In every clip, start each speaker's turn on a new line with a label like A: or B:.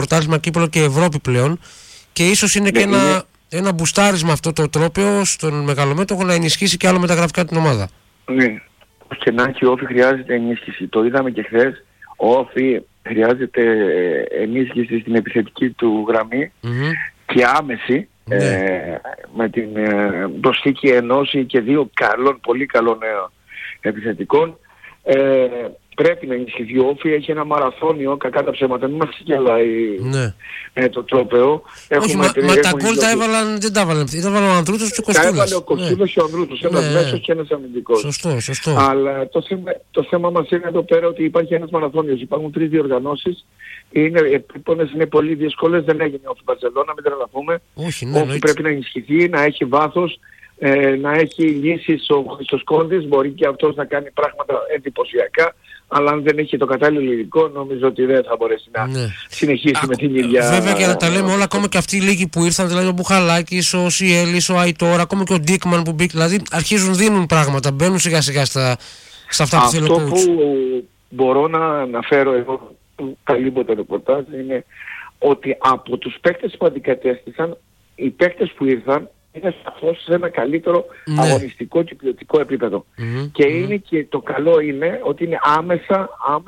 A: πρωτάθλημα, κύπελλο και Ευρώπη πλέον. Και ίσως είναι και ένα μπουστάρισμα αυτό το τρόπαιο στον μεγαλομέτωχο να ενισχύσει και άλλο μεταγραφικά την ομάδα.
B: Ναι. Και να έχει ο Όφη χρειάζεται ενίσχυση. Το είδαμε και χθες. Ο Όφη χρειάζεται ενίσχυση στην επιθετική του γραμμή και άμεση με την προσθήκη ενός ή και δύο πολύ καλών επιθετικών. Πρέπει να ενισχυθεί ο Όφη, έχει ένα μαραθώνιο, κακά τα ψέματα, μην μας συγκελάει το τρόπαιο.
A: Όχι, μα τα γκολ τα έβαλαν, δεν τα έβαλαν, τα έβαλαν ο Ανδρούτος και ο Κοστούλας.
B: Τα έβαλε ο Κοστούλας και ο Ανδρούτος, ένας μέσος και ένας αμυντικός.
A: Σωστό.
B: Αλλά το θέμα μας είναι εδώ πέρα ότι υπάρχει ένας μαραθώνιος, υπάρχουν 3 διοργανώσεις, είναι επίπονες, είναι πολύ δύσκολες, δεν έγινε ο Μπαρσελόνα, μην τρελαθούμε. Όχι, πρέπει να ενισχυθεί, να έχει βάθος. Να έχει λύσεις ο Χρυστοσκόντης, μπορεί και αυτός να κάνει πράγματα εντυπωσιακά, αλλά αν δεν έχει το κατάλληλο υλικό νομίζω ότι δεν θα μπορέσει να συνεχίσει με την ίδια.
A: Βέβαια και να τα λέμε όλα, ακόμα και αυτοί οι λίγοι που ήρθαν, δηλαδή ο Μπουχαλάκης, ο Σιέλης, ο Αϊτόρ, ακόμα και ο Ντίκμαν που μπήκε, δηλαδή αρχίζουν, δίνουν πράγματα, μπαίνουν σιγά σιγά στα αυτά που θέλει ο coach.
B: Αυτό που μπορώ να αναφέρω εγώ, που καλύπτω το ρεπορτάζ, είναι ότι από τους παίκτες που αντικατέστησαν, οι παίκτες που ήρθαν είναι σαφώς σε ένα καλύτερο αγωνιστικό και ποιοτικό επίπεδο. Και είναι και το καλό είναι ότι είναι άμεσα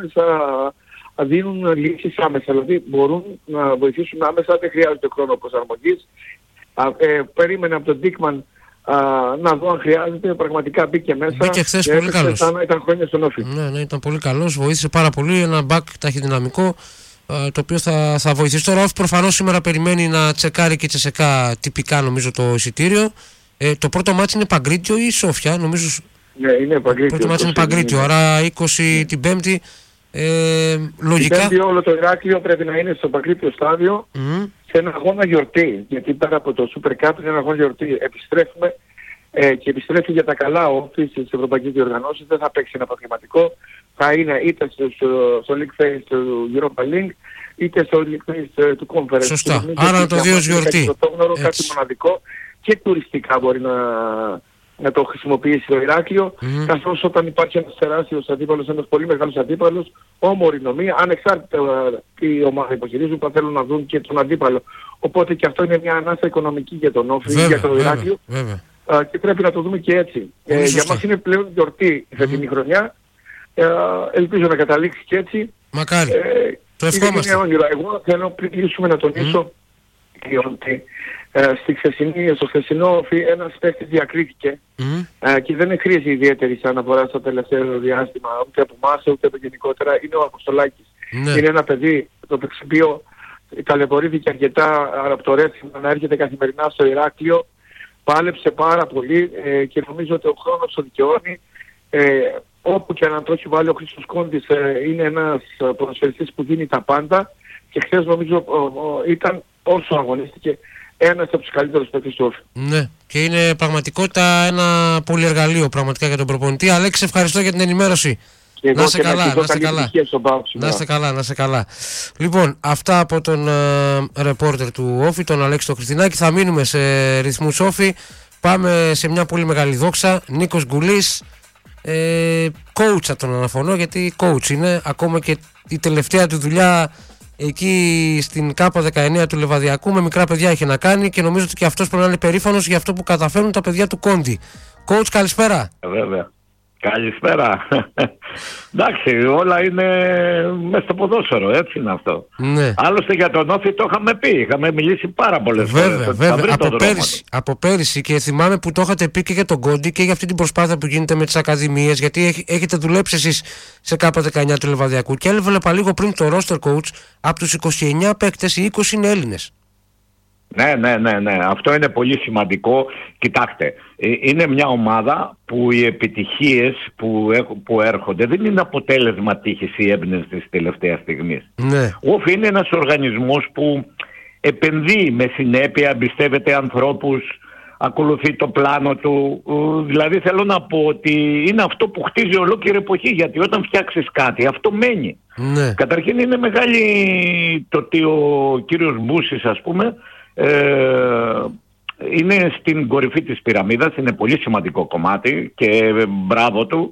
B: δίνουν λύσεις άμεσα. Δηλαδή μπορούν να βοηθήσουν άμεσα, δεν χρειάζεται χρόνο προσαρμογής. Περίμενε από τον Ντίκμαν να δω αν χρειάζεται, πραγματικά μπήκε μέσα.
A: Μπήκε χθες πολύ καλός.
B: Ήταν χρόνια στον Όφη.
A: Ναι, ήταν πολύ καλός, βοήθησε πάρα πολύ, ένα μπακ ταχυδυναμικό, το οποίο θα βοηθήσει. Τώρα Όφη προφανώς σήμερα περιμένει να τσεκάρει και τσεσεκά τυπικά νομίζω το εισιτήριο. Το πρώτο μάτι είναι Παγκρίτιο ή Σόφια, νομίζω.
B: Ναι, είναι Παγκρίτιο.
A: Το πρώτο μάτι είναι Παγκρίτιο, άρα 20 την Πέμπτη. Λογικά.
B: Την Πέμπτη όλο το Ηράκλειο πρέπει να είναι στο Παγκρίτιο στάδιο σε ένα αγώνα γιορτή. Γιατί πέρα από το Super Cup είναι ένα αγώνα γιορτή. Επιστρέφουμε και επιστρέφει για τα καλά ο Όφη στις ευρωπαϊκές διοργανώσεις. Δεν θα παίξει ένα παθηματικό. Θα είναι είτε στο League Phase του Europa League είτε στο League Phase του Conference.
A: Σωστά. Άρα το δύο γιορτή.
B: Κάτι μοναδικό και τουριστικά μπορεί να το χρησιμοποιήσει το Ηράκλειο, καθώς όταν υπάρχει ένας τεράστιος αντίπαλος, ένας πολύ μεγάλος αντίπαλος, όμορφη νομία, ανεξάρτητα τι ομάδα υποστηρίζουν, θα θέλουν να δουν και τον αντίπαλο. Οπότε και αυτό είναι μια ανάσα οικονομική για τον Όφη, για το Ηράκλειο. Και πρέπει να το δούμε και έτσι. Για μας είναι πλέον γιορτή η φετινή χρονιά. Ελπίζω να καταλήξει και έτσι.
A: Μακάρι. Το ευχόμαστε.
B: Εγώ θέλω πριν κλείσουμε να τονίσω ότι στο χθεσινό Όφη ένας παίκτης διακρίθηκε και δεν εκκρίζει ιδιαίτερη αναφορά στο τελευταίο διάστημα ούτε από εμάς ούτε από γενικότερα. Είναι ο Αποστολάκης. Είναι ένα παιδί το οποίο ταλαιπωρήθηκε αρκετά από το Ρέθιμο να έρχεται καθημερινά στο Ηράκλειο. Πάλεψε πάρα πολύ και νομίζω ότι ο χρόνος το δικαιώνει. Όπου και αν το έχει βάλει ο Χρυστοσκόντης, είναι ένας ποδοσφαιριστής που δίνει τα πάντα και χθες νομίζω ήταν όσο αγωνίστηκε ένας από τους καλύτερους παίκτες του Όφη. Ναι,
A: και είναι πραγματικότητα ένα πολυεργαλείο πραγματικά για τον προπονητή. Αλέξη, ευχαριστώ για την ενημέρωση. Να σε καλά, να σε καλά. Λοιπόν, αυτά από τον ρεπόρτερ του Όφη, τον Αλέξη τον Χριστινάκη. Θα μείνουμε σε ρυθμούς Όφη. Πάμε σε μια πολύ μεγάλη δόξα. Νίκος Γκουλής. Coach θα τον αναφωνώ, γιατί coach είναι. Ακόμα και η τελευταία του δουλειά εκεί στην ΚΑΠΑ 19 του Λεβαδιακού με μικρά παιδιά έχει να κάνει και νομίζω ότι και αυτός πρέπει να είναι περήφανος για αυτό που καταφέρνουν τα παιδιά του Κόντι. Coach, καλησπέρα.
C: Βέβαια. Καλησπέρα. Εντάξει, όλα είναι μέσα στο ποδόσφαιρο, έτσι είναι αυτό.
A: Ναι.
C: Άλλωστε για τον Όφη το είχαμε πει, είχαμε μιλήσει πάρα πολλές φορές.
A: Βέβαια, από πέρυσι και θυμάμαι που το είχατε πει και για τον Κόντι και για αυτή την προσπάθεια που γίνεται με τις ακαδημίες, γιατί έχετε δουλέψει εσείς σε ΚΑΠΑ 19 του Λεβαδιακού και έβλεπα λίγο πριν το roster coach, από τους 29 παίκτες οι 20 είναι Έλληνες.
C: Ναι. Αυτό είναι πολύ σημαντικό. Κοιτάξτε, είναι μια ομάδα που οι επιτυχίες που έρχονται δεν είναι αποτέλεσμα τύχης ή έμπνευσης της τελευταίας στιγμής.
A: Ναι.
C: Ο Όφη είναι ένας οργανισμός που επενδύει με συνέπεια, εμπιστεύεται ανθρώπους, ακολουθεί το πλάνο του. Δηλαδή θέλω να πω ότι είναι αυτό που χτίζει ολόκληρη εποχή, γιατί όταν φτιάξεις κάτι αυτό μένει.
A: Ναι.
C: Καταρχήν είναι μεγάλη το ότι ο κύριος Μπούσης, ας πούμε, είναι στην κορυφή της πυραμίδας, είναι πολύ σημαντικό κομμάτι και μπράβο του.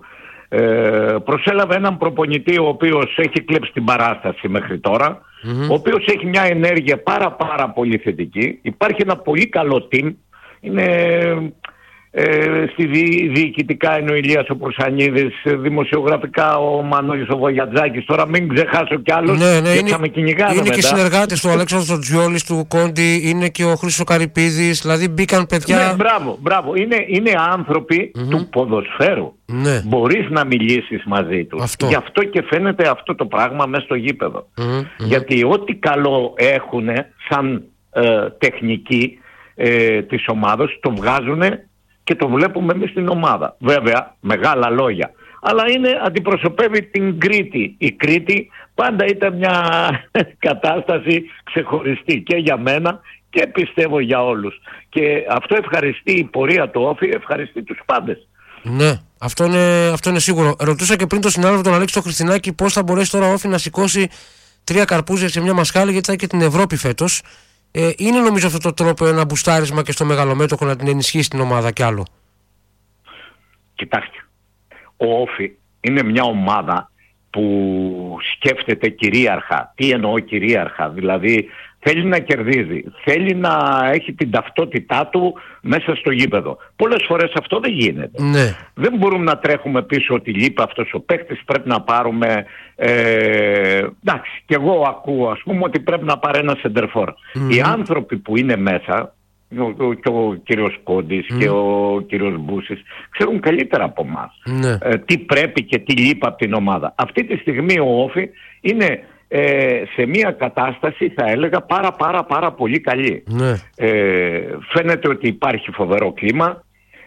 C: προσέλαβε έναν προπονητή ο οποίος έχει κλέψει την παράσταση μέχρι τώρα, ο οποίος έχει μια ενέργεια πάρα πολύ θετική. Υπάρχει ένα πολύ καλό team. Είναι στη διοικητικά είναι ο Ηλίας ο Προυσανίδης, δημοσιογραφικά ο Μανώλης ο Βογιατζάκης. Τώρα μην ξεχάσω κι άλλους, γιατί θα με κυνηγάνε μετά.
A: Είναι και συνεργάτες του Αλέξανδρος Τζιόλης, του Κόντι, είναι και ο Χρήστος Καρυπίδης, δηλαδή μπήκαν παιδιά.
C: Ναι, μπράβο. Είναι άνθρωποι του ποδοσφαίρου.
A: Ναι.
C: Μπορείς να μιλήσεις μαζί τους. Γι' αυτό και φαίνεται αυτό το πράγμα μέσα στο γήπεδο. Γιατί ό,τι καλό έχουν σαν τεχνική της ομάδας το βγάζουν και το βλέπουμε εμείς στην ομάδα. Βέβαια, μεγάλα λόγια. Αλλά αντιπροσωπεύει την Κρήτη. Η Κρήτη πάντα ήταν μια κατάσταση ξεχωριστή και για μένα και πιστεύω για όλους. Και αυτό ευχαριστεί η πορεία του Όφη, ευχαριστεί τους πάντες.
A: Ναι, αυτό είναι σίγουρο. Ρωτούσα και πριν τον συνάδελφο τον Αλέξη τον Χριστινάκη πώς θα μπορέσει τώρα ο Όφη να σηκώσει 3 καρπούζια σε μια μασχάλη, γιατί θα έχει και την Ευρώπη φέτος. Είναι νομίζω αυτό το τρόπο ένα μπουστάρισμα και στο μεγαλομέτωχο να την ενισχύσει την ομάδα κι άλλο?
C: Κοιτάξτε, ο Όφη είναι μια ομάδα που σκέφτεται κυρίαρχα. Τι εννοώ κυρίαρχα? Δηλαδή θέλει να κερδίζει, θέλει να έχει την ταυτότητά του μέσα στο γήπεδο. Πολλές φορές αυτό δεν γίνεται.
A: Ναι. Δεν
C: μπορούμε να τρέχουμε πίσω ότι λείπει αυτός ο παίκτης, πρέπει να πάρουμε... εντάξει, και εγώ ακούω ας πούμε ότι πρέπει να πάρει ένα σεντερφόρ. Οι άνθρωποι που είναι μέσα, και ο κύριος Κόντης και ο κύριος Μπούσης, ξέρουν καλύτερα από εμάς τι πρέπει και τι λείπει από την ομάδα. Αυτή τη στιγμή ο Όφη είναι σε μια κατάσταση, θα έλεγα, πάρα πολύ καλή. Φαίνεται ότι υπάρχει φοβερό κλίμα.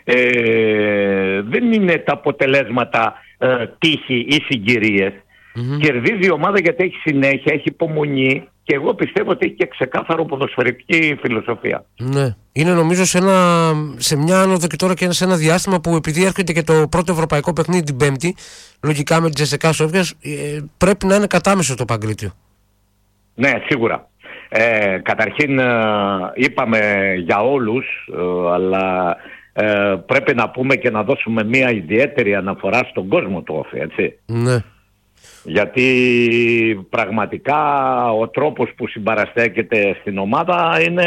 C: Δεν είναι τα αποτελέσματα τύχη ή συγκυρίες. Κερδίζει η ομάδα γιατί έχει συνέχεια, έχει υπομονή και εγώ πιστεύω ότι έχει και ξεκάθαρο ποδοσφαιρική φιλοσοφία.
A: Ναι. Είναι νομίζω σε μια άνοδο και τώρα και σε ένα διάστημα που, επειδή έρχεται και το πρώτο ευρωπαϊκό παιχνίδι την Πέμπτη, λογικά με τη Τζεσεκά Σόφιας, πρέπει να είναι κατάμεσο το Παγκρίτιο.
C: Ναι, σίγουρα. Καταρχήν είπαμε για όλους, αλλά πρέπει να πούμε και να δώσουμε μια ιδιαίτερη αναφορά στον κόσμο του Όφη, έτσι.
A: Ναι.
C: Γιατί πραγματικά ο τρόπος που συμπαραστέκεται στην ομάδα είναι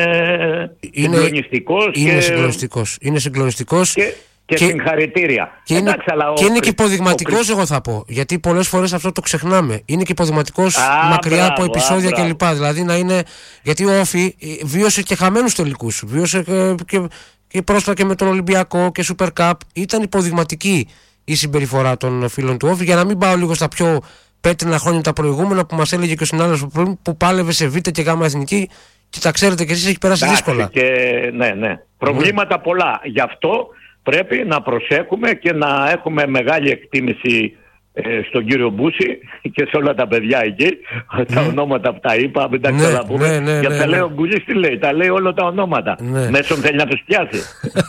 C: συγκλονιστικός.
A: Είναι συγκλονιστικός.
C: Και συγχαρητήρια.
A: Και είναι και υποδειγματικός, εγώ θα πω. Γιατί πολλές φορές αυτό το ξεχνάμε. Είναι και υποδειγματικός μακριά από επεισόδια κλπ. Δηλαδή να είναι. Γιατί ο Όφη βίωσε και χαμένους τελικούς. Βίωσε και πρόσφατα και με τον Ολυμπιακό και Super Cup. Ήταν υποδειγματική η συμπεριφορά των φίλων του Όφη. Για να μην πάω λίγο στα πιο πέτρινα χρόνια τα προηγούμενα που μας έλεγε και ο συνάδελφος που πάλευε σε Β' και Γ' εθνική και τα ξέρετε και εσείς, έχει περάσει δύσκολα.
C: Ναι. Προβλήματα πολλά. Γι' αυτό πρέπει να προσέχουμε και να έχουμε μεγάλη εκτίμηση στον κύριο Μπούση και σε όλα τα παιδιά εκεί. Τα ονόματα που τα είπα, μην τα ξαναπούμε. Γιατί τα λέει ο Γκουλής, τι λέει, τα λέει όλα τα ονόματα. Μέσον θέλει να τους πιάσει.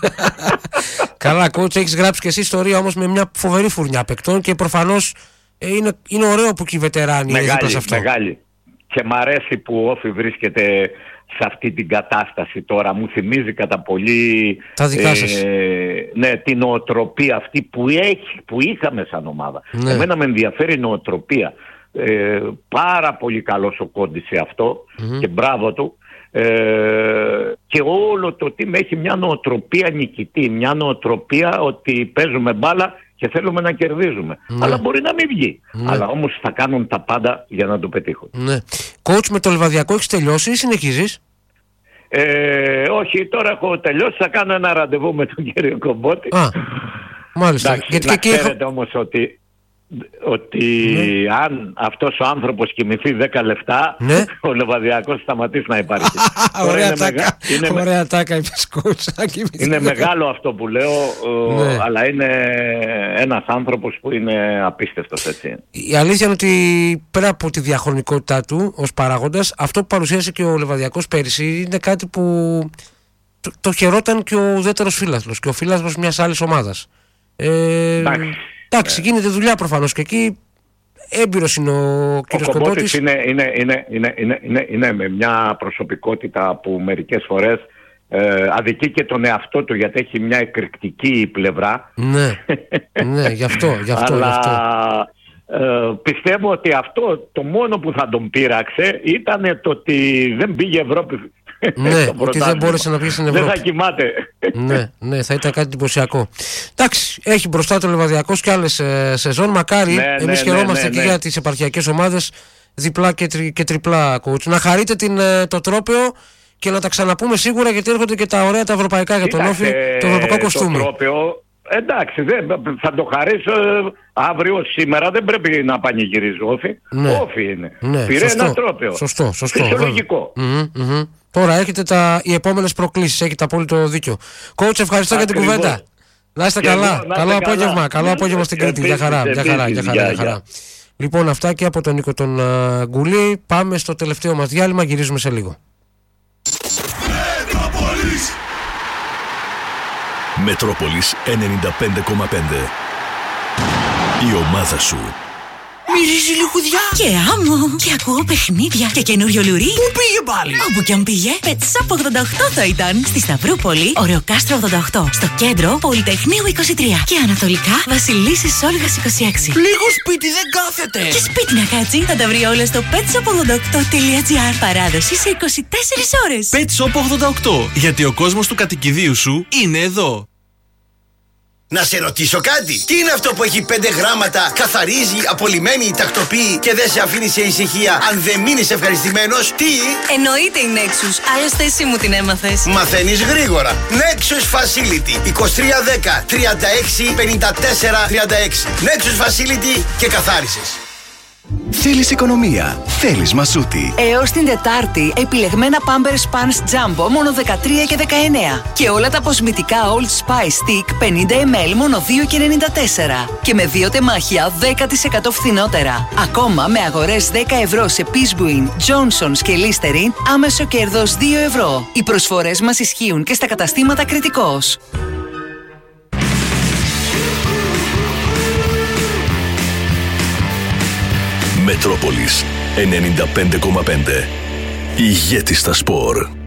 A: Καλά, coach, έχεις γράψει και εσύ ιστορία όμως με μια φοβερή φουρνιά παικτών και προφανώς είναι ωραίο που και οι βετεράνοι είναι δίπλα σε αυτό.
C: Μεγάλη. Και μ' αρέσει που ο Όφη βρίσκεται σε αυτή την κατάσταση τώρα. Μου θυμίζει κατά πολύ την νοοτροπία αυτή που είχαμε σαν ομάδα. Εμένα με ενδιαφέρει η νοοτροπία. Πάρα πολύ καλός ο Κόντης σε αυτό και μπράβο του. Και όλο το team έχει μια νοοτροπία νικητή, μια νοοτροπία ότι παίζουμε μπάλα και θέλουμε να κερδίζουμε. Αλλά μπορεί να μην βγει. Αλλά όμως θα κάνουν τα πάντα για να το πετύχουν.
A: Coach, με το Λιβαδιακό έχεις τελειώσει ή συνεχίζεις?
C: Όχι, τώρα έχω τελειώσει. Θα κάνω ένα ραντεβού με τον κύριο Κομπότη.
A: Μάλιστα.
C: Γιατί να ξέρετε όμως ότι αν αυτός ο άνθρωπος κοιμηθεί 10 λεπτά, ο Λεβαδιακός θα σταματήσει να υπάρχει.
A: Ωραία τάκα είπες, coach.
C: Είναι μεγάλο αυτό που λέω, αλλά είναι ένας άνθρωπος που είναι απίστευτος, έτσι.
A: Η αλήθεια είναι ότι πέρα από τη διαχρονικότητά του ως παράγοντας, αυτό που παρουσίασε και ο Λεβαδιακός πέρυσι είναι κάτι που το χαιρόταν και ο ουδέτερος φίλαθλος και ο φίλαθλος μιας άλλης ομάδας. Εντάξει, γίνεται δουλειά προφανώς και εκεί έμπειρος είναι ο κύριος Κομπότης.
C: Είναι με μια προσωπικότητα που μερικές φορές αδικεί και τον εαυτό του, γιατί έχει μια εκρηκτική πλευρά.
A: Ναι, γι' αυτό.
C: Αλλά πιστεύω ότι αυτό το μόνο που θα τον πείραξε ήταν το ότι δεν πήγε Ευρώπη.
A: Ναι, ότι δεν μπόρεσε να πει στην Ευρώπη.
C: Δεν θα κοιμάται.
A: Ναι, θα ήταν κάτι εντυπωσιακό. Εντάξει, έχει μπροστά το Λεβαδιακός και άλλες σεζόν. Μακάρι, εμείς χαιρόμαστε και για τις επαρχιακές ομάδες, διπλά και τριπλά, coach. Να χαρείτε το τρόπαιο και να τα ξαναπούμε σίγουρα, γιατί έρχονται και τα ωραία τα ευρωπαϊκά για τον Όφη, το ευρωπαϊκό κοστούμι.
C: Το τρόπαιο, εντάξει, θα το χαρίσω αύριο. Σήμερα δεν πρέπει να πανηγυρίζει ο Όφη. Όφη είναι. Πήρε ένα τρόπαιο.
A: Σωστό.
C: Φυσιολογικό.
A: Τώρα έχετε οι επόμενες προκλήσεις. Έχετε απόλυτο δίκιο. Coach, ευχαριστώ για την κουβέντα. Να είστε καλά. Καλό απόγευμα. Καλό απόγευμα στην Κρήτη. Για χαρά. Λοιπόν, αυτά και από τον Νίκο τον Γκουλή. Πάμε στο τελευταίο μας διάλειμμα. Γυρίζουμε σε λίγο.
D: Μετρόπολης 95,5. Η ομάδα σου.
E: Μυρίζει λιχουδιά
F: και άμμο. Και ακούω παιχνίδια και καινούριο λουρί.
E: Πού πήγε πάλι?
F: Όπου κι αν πήγε, Pet Shop 88 θα ήταν. Στη Σταυρούπολη, Ωρεοκάστρο 88. Στο κέντρο, Πολυτεχνείου 23. Και ανατολικά, Βασιλίσσης Όλγας 26.
E: Λίγο σπίτι δεν κάθεται.
F: Και σπίτι να κάτσει, θα τα βρει όλα στο petshop88.gr. Παράδοση σε 24 ώρες.
E: Pet Shop 88. Γιατί ο κόσμος του κατοικιδίου σου είναι εδώ.
G: Να σε ρωτήσω κάτι. Τι είναι αυτό που έχει 5 γράμματα, καθαρίζει, απολυμμένει, τακτοποιεί και δεν σε αφήνει σε ησυχία αν δεν μείνεις ευχαριστημένος? Τι?
F: Εννοείται η Nexus. Άλλωστε εσύ μου την έμαθες.
G: Μαθαίνεις γρήγορα. Nexus Facility 2310 36 54 36. Nexus Facility και καθάρισες.
D: Θέλεις οικονομία, θέλεις μασούτη.
H: Έως την Τετάρτη, επιλεγμένα Pampers Pants Jumbo μόνο 13 και 19. Και όλα τα αποσμητικά Old Spice Stick 50 ml μόνο 2,94. Και με 2 τεμάχια 10% φθηνότερα. Ακόμα με αγορές 10 ευρώ σε Peacebuin, Johnson's και Listerine, άμεσο κέρδος 2 ευρώ. Οι προσφορές μας ισχύουν και στα καταστήματα Κρητικός.
D: Μετρόπολης 95,5. Ηγέτης στα σπορ.